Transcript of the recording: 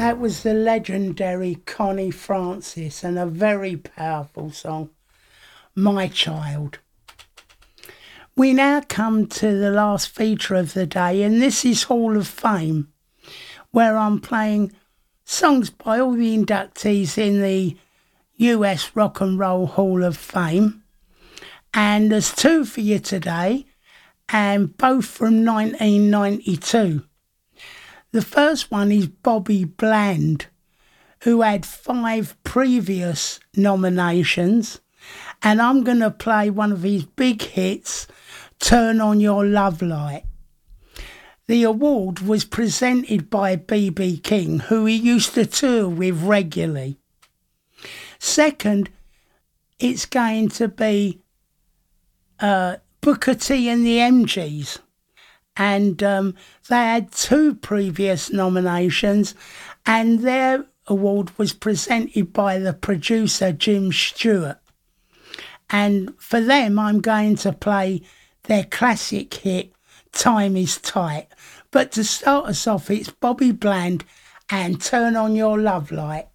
That was the legendary Connie Francis and a very powerful song, My Child. We now come to the last feature of the day, and this is Hall of Fame, where I'm playing songs by all the inductees in the US Rock and Roll Hall of Fame. And there's two for you today, and both from 1992. The first one is Bobby Bland, who had 5 previous nominations, and I'm going to play one of his big hits, Turn On Your Love Light. The award was presented by B.B. King, who he used to tour with regularly. Second, it's going to be Booker T and the MGs. And they had 2 previous nominations, and their award was presented by the producer Jim Stewart. And for them, I'm going to play their classic hit, Time Is Tight. But to start us off, it's Bobby Bland and Turn On Your Love Light.